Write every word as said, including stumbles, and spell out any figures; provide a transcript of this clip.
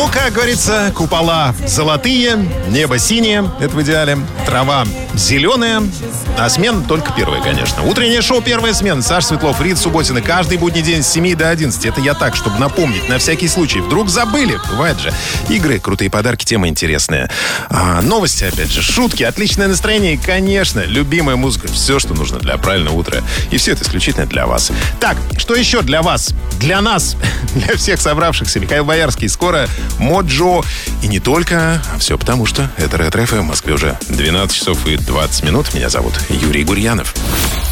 Ну, как говорится, купола золотые, небо синее, это в идеале, трава зеленая, а смена только первая, конечно. Утреннее шоу «Первая смена». Саша Светлов, Рит Субботина. Каждый будний день с семи до одиннадцати. Это я так, чтобы напомнить, на всякий случай. Вдруг забыли, бывает же. Игры, крутые подарки, тема интересная. А, новости, опять же, шутки, отличное настроение и, конечно, любимая музыка. Все, что нужно для правильного утра. И все это исключительно для вас. Так, что еще для вас? Для нас, для всех собравшихся. Михаил Боярский. Скоро Моджо. И не только. А все потому, что это Ретро-ФМ. В Москве уже двенадцать часов и двадцать минут. Меня зовут Юрий Гурьянов.